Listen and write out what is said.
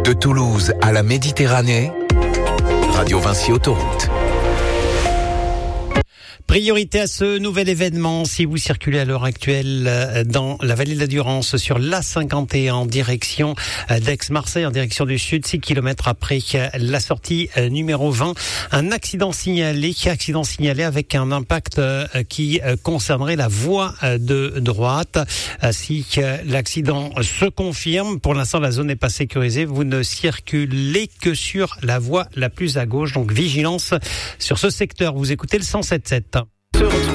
De Toulouse à la Méditerranée, Radio Vinci Autoroute. Priorité à ce nouvel événement si vous circulez à l'heure actuelle dans la vallée de la Durance sur l'A51 en direction d'Aix-Marseille, en direction du sud, 6 km après la sortie numéro 20. Un accident signalé avec un impact qui concernerait la voie de droite. Si l'accident se confirme, pour l'instant la zone n'est pas sécurisée, vous ne circulez que sur la voie la plus à gauche, donc vigilance sur ce secteur. Vous écoutez le 107.7.